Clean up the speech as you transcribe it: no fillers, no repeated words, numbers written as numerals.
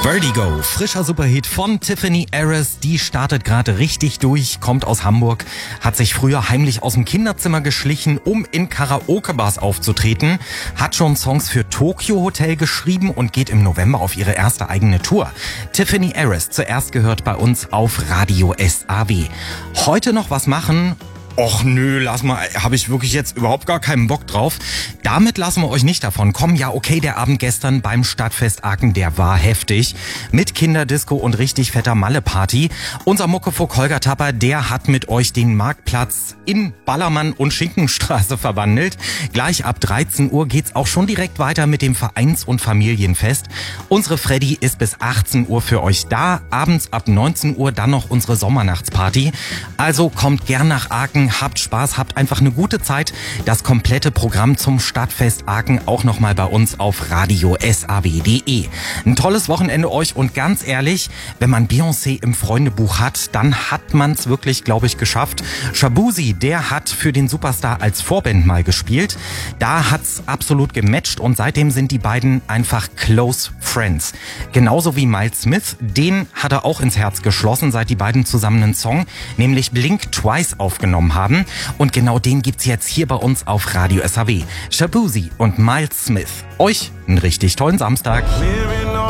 Vertigo, frischer Superhit von Tiffany Harris, die startet gerade richtig durch, kommt aus Hamburg, hat sich früher heimlich aus dem Kinderzimmer geschlichen, um in Karaoke-Bars aufzutreten, hat schon Songs für Tokyo Hotel geschrieben und geht im November auf ihre erste eigene Tour. Tiffany Harris, zuerst gehört bei uns auf Radio SAW. Heute noch was machen? Och nö, lass mal, habe ich wirklich jetzt überhaupt gar keinen Bock drauf. Damit lassen wir euch nicht davon kommen. Ja, okay, der Abend gestern beim Stadtfest Aachen, der war heftig. Mit Kinderdisco und richtig fetter Malle-Party. Unser Muckefuck Holger Tapper, der hat mit euch den Marktplatz in Ballermann und Schinkenstraße verwandelt. Gleich ab 13 Uhr geht's auch schon direkt weiter mit dem Vereins- und Familienfest. Unsere Freddy ist bis 18 Uhr für euch da. Abends ab 19 Uhr dann noch unsere Sommernachtsparty. Also kommt gern nach Aachen. Habt Spaß, habt einfach eine gute Zeit. Das komplette Programm zum Stadtfest Aachen auch nochmal bei uns auf Radio SAW.de. Ein tolles Wochenende euch und ganz ehrlich, wenn man Beyoncé im Freundebuch hat, dann hat man's wirklich, glaube ich, geschafft. Shaboozey, der hat für den Superstar als Vorband mal gespielt. Da hat's absolut gematcht und seitdem sind die beiden einfach close friends. Genauso wie Miles Smith, den hat er auch ins Herz geschlossen, seit die beiden zusammen einen Song, nämlich Blink Twice aufgenommen haben. Und genau den gibt's jetzt hier bei uns auf Radio SAW. Shaboozey und Miles Smith. Euch einen richtig tollen Samstag.